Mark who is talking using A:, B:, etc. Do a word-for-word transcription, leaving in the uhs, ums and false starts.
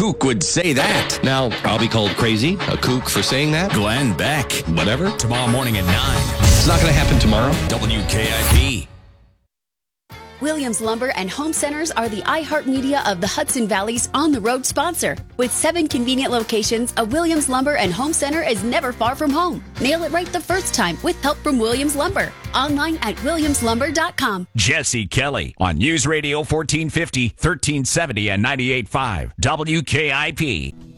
A: kook would say that?
B: Now, I'll be called crazy, a kook for saying that.
A: Glenn Beck.
B: Whatever.
A: Tomorrow morning at nine.
B: It's not going to happen tomorrow.
A: W K I P.
C: Williams Lumber and Home Centers are the iHeartMedia of the Hudson Valley's on-the-road sponsor. With seven convenient locations, a Williams Lumber and Home Center is never far from home. Nail it right the first time with help from Williams Lumber. Online at williams lumber dot com.
D: Jesse Kelly on News Radio fourteen fifty, thirteen seventy, and ninety-eight point five W K I P.